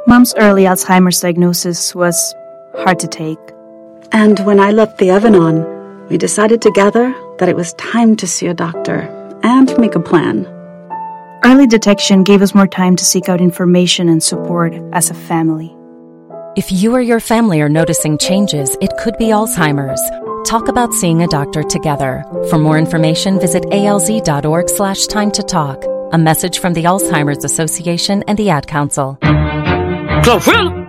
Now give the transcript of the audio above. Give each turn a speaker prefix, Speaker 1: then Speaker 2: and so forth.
Speaker 1: Mom's early Alzheimer's diagnosis was hard to take.
Speaker 2: And when I left the Evanon, we decided together that it was time to see a doctor and make a plan.
Speaker 1: Early detection gave us more time to seek out information and support as a family.
Speaker 3: If you or your family are noticing changes, it could be Alzheimer's. Talk about seeing a doctor together. For more information, visit alz.org/time to talk. A message from the Alzheimer's Association and the Ad Council.
Speaker 4: Cloverfield!